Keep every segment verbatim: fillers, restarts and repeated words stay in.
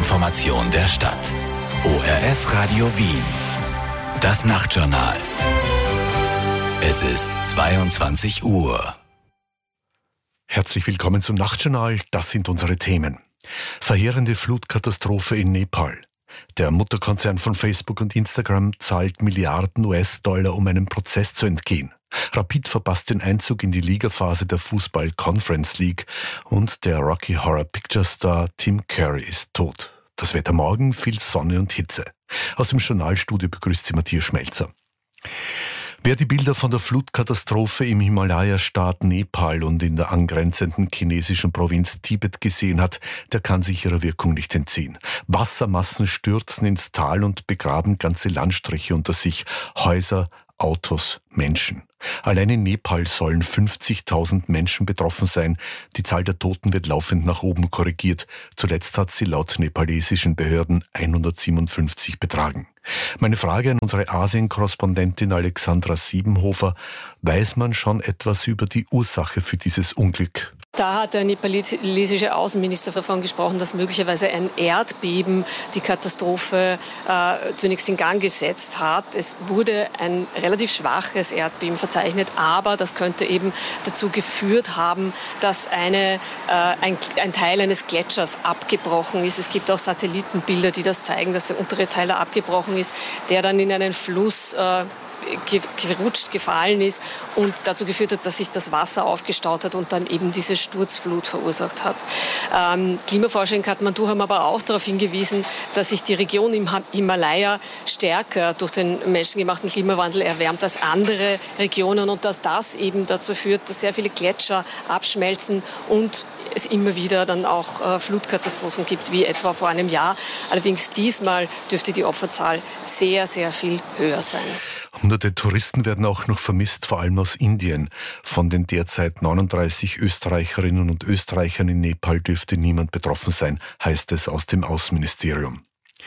Information der Stadt. O R F Radio Wien. Das Nachtjournal. Es ist zweiundzwanzig Uhr. Herzlich willkommen zum Nachtjournal. Das sind unsere Themen. Verheerende Flutkatastrophe in Nepal. Der Mutterkonzern von Facebook und Instagram zahlt Milliarden U S-Dollar, um einem Prozess zu entgehen. Rapid verpasst den Einzug in die Ligaphase der Fußball-Conference League und der Rocky Horror Picture Star Tim Curry ist tot. Das Wetter morgen, viel Sonne und Hitze. Aus dem Journalstudio begrüßt Sie Matthias Schmelzer. Wer die Bilder von der Flutkatastrophe im Himalaya-Staat Nepal und in der angrenzenden chinesischen Provinz Tibet gesehen hat, der kann sich ihrer Wirkung nicht entziehen. Wassermassen stürzen ins Tal und begraben ganze Landstriche unter sich, Häuser, Autos, Menschen. Allein in Nepal sollen fünfzigtausend Menschen betroffen sein. Die Zahl der Toten wird laufend nach oben korrigiert. Zuletzt hat sie laut nepalesischen Behörden hundertsiebenundfünfzig betragen. Meine Frage an unsere Asien-Korrespondentin Alexandra Siebenhofer: Weiß man schon etwas über die Ursache für dieses Unglück? Da hat der nepalesische Außenminister davon gesprochen, dass möglicherweise ein Erdbeben die Katastrophe äh, zunächst in Gang gesetzt hat. Es wurde ein relativ schwaches Erdbeben verzeichnet, aber das könnte eben dazu geführt haben, dass eine, äh, ein, ein Teil eines Gletschers abgebrochen ist. Es gibt auch Satellitenbilder, die das zeigen, dass der untere Teil abgebrochen ist, der dann in einen Fluss äh, gerutscht, gefallen ist und dazu geführt hat, dass sich das Wasser aufgestaut hat und dann eben diese Sturzflut verursacht hat. Ähm, Klimaforscher in Kathmandu haben aber auch darauf hingewiesen, dass sich die Region im Himalaya stärker durch den menschengemachten Klimawandel erwärmt als andere Regionen und dass das eben dazu führt, dass sehr viele Gletscher abschmelzen und es immer wieder dann auch äh, Flutkatastrophen gibt, wie etwa vor einem Jahr. Allerdings diesmal dürfte die Opferzahl sehr, sehr viel höher sein. Hunderte Touristen werden auch noch vermisst, vor allem aus Indien. Von den derzeit neununddreißig Österreicherinnen und Österreichern in Nepal dürfte niemand betroffen sein, heißt es aus dem Außenministerium.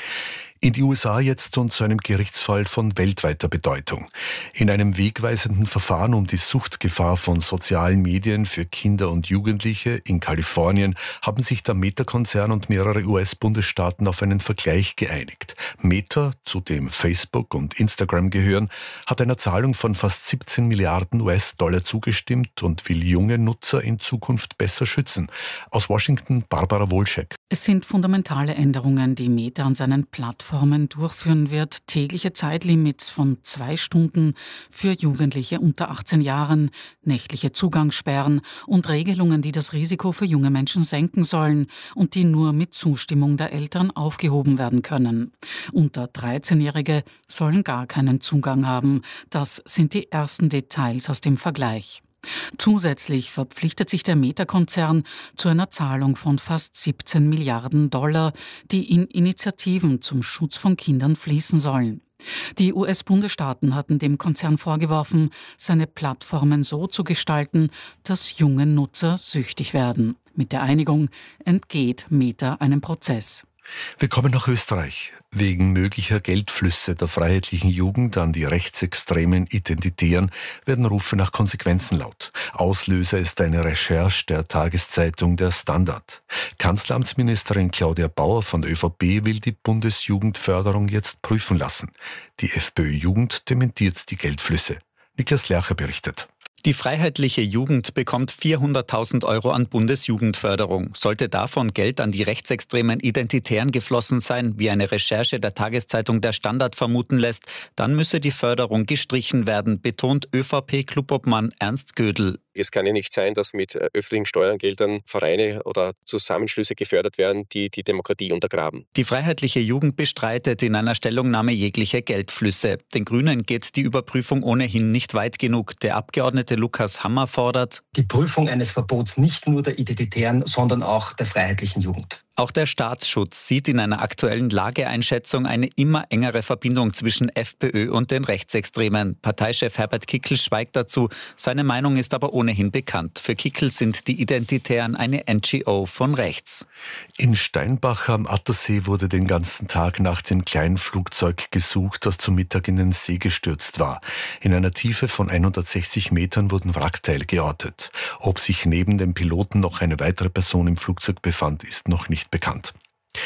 In die U S A jetzt und zu einem Gerichtsfall von weltweiter Bedeutung. In einem wegweisenden Verfahren um die Suchtgefahr von sozialen Medien für Kinder und Jugendliche in Kalifornien haben sich der Meta-Konzern und mehrere U S-Bundesstaaten auf einen Vergleich geeinigt. Meta, zu dem Facebook und Instagram gehören, hat einer Zahlung von fast siebzehn Milliarden U S-Dollar zugestimmt und will junge Nutzer in Zukunft besser schützen. Aus Washington Barbara Wolschek. Es sind fundamentale Änderungen, die Meta an seinen Plattformen durchführen wird. Tägliche Zeitlimits von zwei Stunden für Jugendliche unter achtzehn Jahren, nächtliche Zugangssperren und Regelungen, die das Risiko für junge Menschen senken sollen und die nur mit Zustimmung der Eltern aufgehoben werden können. Unter dreizehnjährige sollen gar keinen Zugang haben. Das sind die ersten Details aus dem Vergleich. Zusätzlich verpflichtet sich der Meta-Konzern zu einer Zahlung von fast siebzehn Milliarden Dollar, die in Initiativen zum Schutz von Kindern fließen sollen. Die U S-Bundesstaaten hatten dem Konzern vorgeworfen, seine Plattformen so zu gestalten, dass junge Nutzer süchtig werden. Mit der Einigung entgeht Meta einem Prozess. Wir kommen nach Österreich. Wegen möglicher Geldflüsse der Freiheitlichen Jugend an die rechtsextremen Identitären werden Rufe nach Konsequenzen laut. Auslöser ist eine Recherche der Tageszeitung Der Standard. Kanzleramtsministerin Claudia Bauer von der ÖVP will die Bundesjugendförderung jetzt prüfen lassen. Die FPÖ-Jugend dementiert die Geldflüsse. Niklas Lercher berichtet. Die Freiheitliche Jugend bekommt vierhunderttausend Euro an Bundesjugendförderung. Sollte davon Geld an die rechtsextremen Identitären geflossen sein, wie eine Recherche der Tageszeitung Der Standard vermuten lässt, dann müsse die Förderung gestrichen werden, betont ÖVP-Clubobmann Ernst Gödel. Es kann ja nicht sein, dass mit öffentlichen Steuergeldern Vereine oder Zusammenschlüsse gefördert werden, die die Demokratie untergraben. Die Freiheitliche Jugend bestreitet in einer Stellungnahme jegliche Geldflüsse. Den Grünen geht die Überprüfung ohnehin nicht weit genug. Der Abgeordnete Lukas Hammer fordert die Prüfung eines Verbots nicht nur der Identitären, sondern auch der Freiheitlichen Jugend. Auch der Staatsschutz sieht in einer aktuellen Lageeinschätzung eine immer engere Verbindung zwischen FPÖ und den Rechtsextremen. Parteichef Herbert Kickl schweigt dazu. Seine Meinung ist aber ohnehin bekannt. Für Kickl sind die Identitären eine N G O von rechts. In Steinbach am Attersee wurde den ganzen Tag nach dem kleinen Flugzeug gesucht, das zum Mittag in den See gestürzt war. In einer Tiefe von hundertsechzig Metern wurden Wrackteile geortet. Ob sich neben dem Piloten noch eine weitere Person im Flugzeug befand, ist noch nicht bekannt.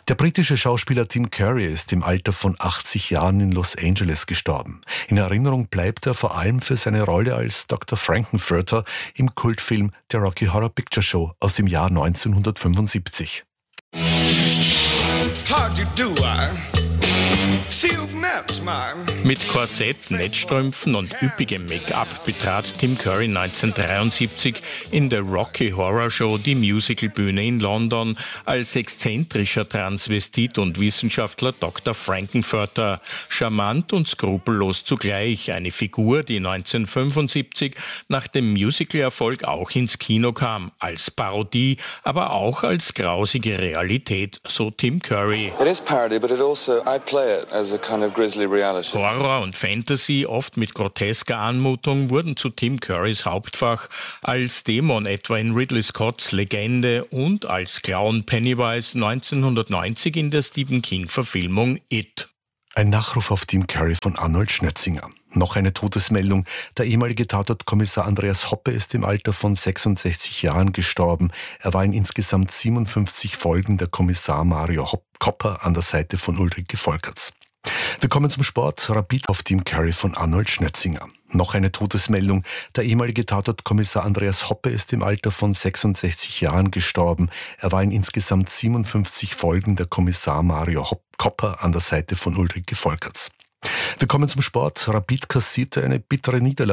Der britische Schauspieler Tim Curry ist im Alter von achtzig Jahren in Los Angeles gestorben. In Erinnerung bleibt er vor allem für seine Rolle als Doktor Frankenfurter im Kultfilm The Rocky Horror Picture Show aus dem Jahr neunzehnhundertfünfundsiebzig. How'd you do, I? See you've met my... Mit Korsett, Netzstrümpfen und üppigem Make-up betrat Tim Curry neunzehnhundertdreiundsiebzig in der Rocky Horror Show die Musicalbühne in London als exzentrischer Transvestit und Wissenschaftler Doktor Frankenfurter. Charmant und skrupellos zugleich, eine Figur, die neunzehnhundertfünfundsiebzig nach dem Musicalerfolg auch ins Kino kam, als Parodie, aber auch als grausige Realität, so Tim Curry. It is parody, but it also, I play it as a kind of grisly reality. Horror und Fantasy, oft mit grotesker Anmutung, wurden zu Tim Currys Hauptfach, als Dämon etwa in Ridley Scotts Legende und als Clown Pennywise neunzehnhundertneunzig in der Stephen King-Verfilmung It. Ein Nachruf auf Tim Curry von Arnold Schnetzinger. Noch eine Todesmeldung. Der ehemalige Tatortkommissar Andreas Hoppe ist im Alter von sechsundsechzig Jahren gestorben. Er war in insgesamt siebenundfünfzig Folgen der Kommissar Mario Kopper an der Seite von Ulrike Volkerts. Wir kommen zum Sport. Rapid auf Tim Curry von Arnold Schnetzinger. Noch eine Todesmeldung. Der ehemalige Tatortkommissar Andreas Hoppe ist im Alter von sechsundsechzig Jahren gestorben. Er war in insgesamt siebenundfünfzig Folgen der Kommissar Mario Kopper an der Seite von Ulrike Volkerts. Wir kommen zum Sport. Rapid kassierte eine bittere Niederlage